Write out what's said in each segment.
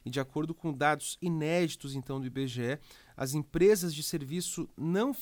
e de acordo com dados inéditos então do IBGE, as empresas de serviços não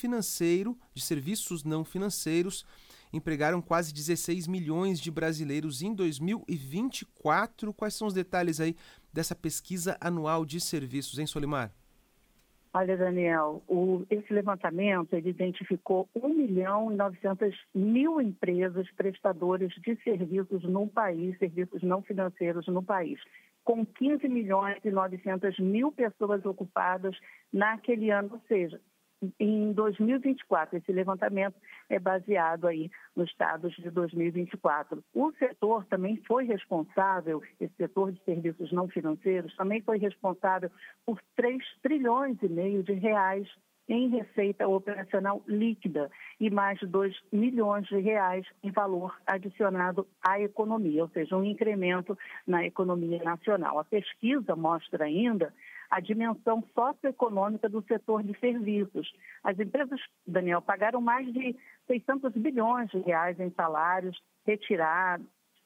financeiros empregaram quase 16 milhões de brasileiros em 2024. Quais são os detalhes aí dessa pesquisa anual de serviços, hein, Solimar? Olha, Daniel, esse levantamento ele identificou 1.900.000 empresas prestadoras de serviços no país, serviços não financeiros no país, com 15.900.000 pessoas ocupadas naquele ano, ou seja, em 2024. Esse levantamento é baseado aí nos dados de 2024. O setor também foi responsável, esse setor de serviços não financeiros, também foi responsável por 3 trilhões e meio de reais em receita operacional líquida e mais de 2 milhões de reais em valor adicionado à economia, ou seja, um incremento na economia nacional. A pesquisa mostra ainda a dimensão socioeconômica do setor de serviços. As empresas, Daniel, pagaram mais de 600 bilhões de reais em salários, retiradas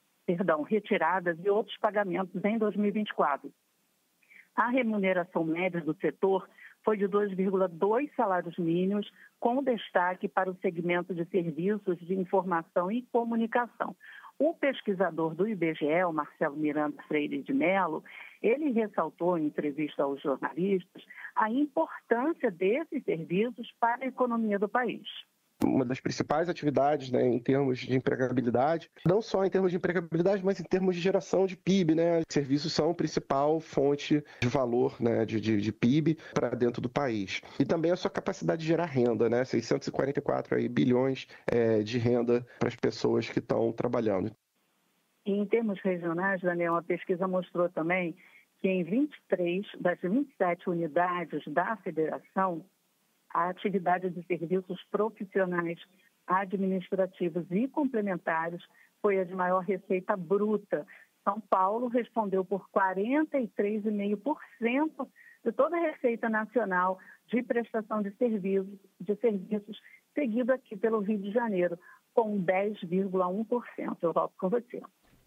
e outros pagamentos em 2024. A remuneração média do setor foi de 2,2 salários mínimos, com destaque para o segmento de serviços de informação e comunicação. O pesquisador do IBGE, o Marcelo Miranda Freire de Mello, ele ressaltou em entrevista aos jornalistas a importância desses serviços para a economia do país. Uma das principais atividades, né, em termos de empregabilidade, não só em termos de empregabilidade, mas em termos de geração de PIB, né? Os serviços são a principal fonte de valor, né, de PIB para dentro do país. E também a sua capacidade de gerar renda, né? 644 bilhões de renda para as pessoas que estão trabalhando. E em termos regionais, Daniel, a pesquisa mostrou também que em 23 das 27 unidades da federação, a atividade de serviços profissionais, administrativos e complementares foi a de maior receita bruta. São Paulo respondeu por 43,5% de toda a receita nacional de prestação de serviços, seguido aqui pelo Rio de Janeiro, com 10,1%. Eu volto com você.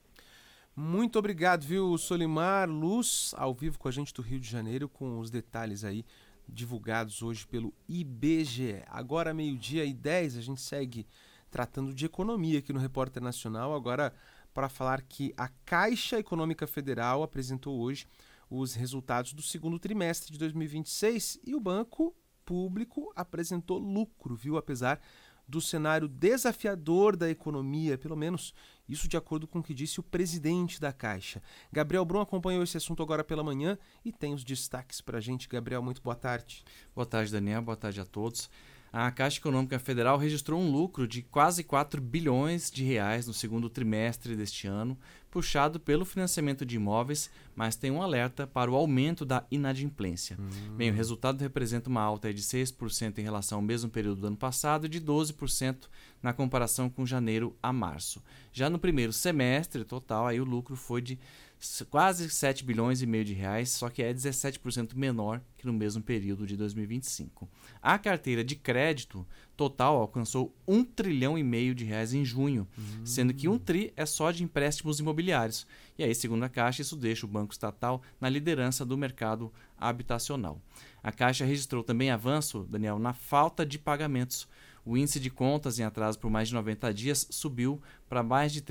Muito obrigado, viu, Solimar Luz, ao vivo com a gente do Rio de Janeiro, com os detalhes aí divulgados hoje pelo IBGE. Agora, 12:10, a gente segue tratando de economia aqui no Repórter Nacional, agora para falar que a Caixa Econômica Federal apresentou hoje os resultados do segundo trimestre de 2026 e o Banco Público apresentou lucro, viu, apesar do cenário desafiador da economia, pelo menos isso de acordo com o que disse o presidente da Caixa. Gabriel Brum acompanhou esse assunto agora pela manhã e tem os destaques para a gente. Gabriel, muito boa tarde. Boa tarde, Daniel. Boa tarde a todos. A Caixa Econômica Federal registrou um lucro de quase 4 bilhões de reais no segundo trimestre deste ano, puxado pelo financiamento de imóveis, mas tem um alerta para o aumento da inadimplência. Bem, o resultado representa uma alta de 6% em relação ao mesmo período do ano passado e de 12% na comparação com janeiro a março. Já no primeiro semestre total, aí o lucro foi de quase 7 bilhões e meio de reais, só que é 17% menor que no mesmo período de 2025. A carteira de crédito total alcançou 1 trilhão e meio de reais em junho, sendo que 1 tri é só de empréstimos imobiliários. E aí, segundo a Caixa, isso deixa o Banco Estatal na liderança do mercado habitacional. A Caixa registrou também avanço, Daniel, na falta de pagamentos. O índice de contas em atraso por mais de 90 dias subiu para mais de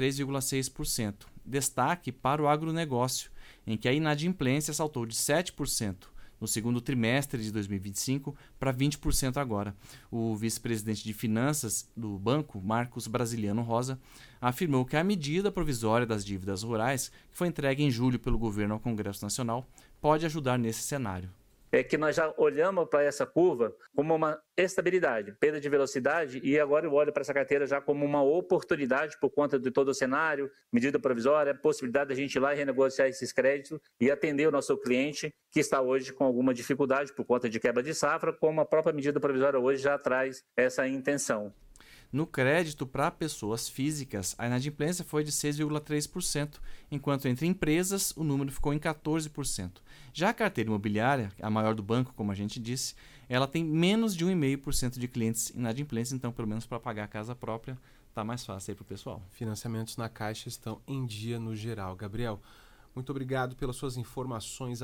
3,6%. Destaque para o agronegócio, em que a inadimplência saltou de 7% no segundo trimestre de 2025 para 20% agora. O vice-presidente de Finanças do banco, Marcos Brasiliano Rosa, afirmou que a medida provisória das dívidas rurais, que foi entregue em julho pelo governo ao Congresso Nacional, pode ajudar nesse cenário. É que nós já olhamos para essa curva como uma estabilidade, perda de velocidade, e agora eu olho para essa carteira já como uma oportunidade por conta de todo o cenário, medida provisória, possibilidade da gente ir lá e renegociar esses créditos e atender o nosso cliente que está hoje com alguma dificuldade por conta de quebra de safra, como a própria medida provisória hoje já traz essa intenção. No crédito para pessoas físicas, a inadimplência foi de 6,3%, enquanto entre empresas o número ficou em 14%. Já a carteira imobiliária, a maior do banco, como a gente disse, ela tem menos de 1,5% de clientes inadimplentes, então pelo menos para pagar a casa própria está mais fácil aí para o pessoal. Financiamentos na Caixa estão em dia no geral. Gabriel, muito obrigado pelas suas informações.